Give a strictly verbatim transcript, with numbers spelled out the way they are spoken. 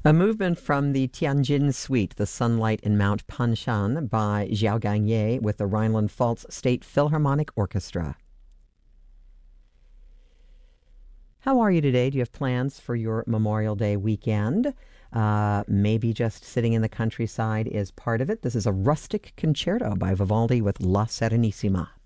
A movement from the Tianjin Suite, The Sunlight in Mount Panshan by Zhao Gangye with the Rhineland-Pfalz State Philharmonic Orchestra. How are you today? Do you have plans for your Memorial Day weekend? Uh, maybe just sitting in the countryside is part of it. This is a rustic concerto by Vivaldi with La Serenissima.